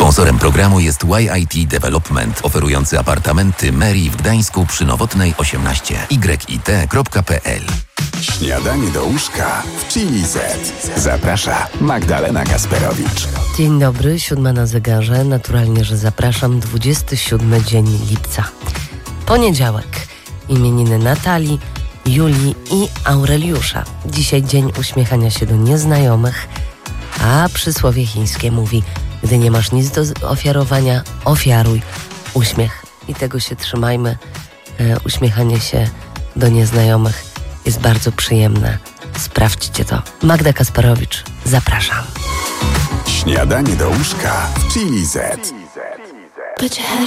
Sponsorem programu jest YIT Development, oferujący apartamenty Mary w Gdańsku przy Nowotnej 18. YIT.pl. Śniadanie do łóżka w Chili Z. Zaprasza Magdalena Kasperowicz. Dzień dobry, 7 na zegarze. Naturalnie, że zapraszam. 27 dzień lipca. Poniedziałek. Imieniny Natalii, Julii i Aureliusza. Dzisiaj dzień uśmiechania się do nieznajomych, a przysłowie chińskie mówi: gdy nie masz nic do ofiarowania, ofiaruj uśmiech. I tego się trzymajmy. Uśmiechanie się do nieznajomych jest bardzo przyjemne. Sprawdźcie to. Magda Kasperowicz, zapraszam. Śniadanie do łóżka w Chili Z. Put your head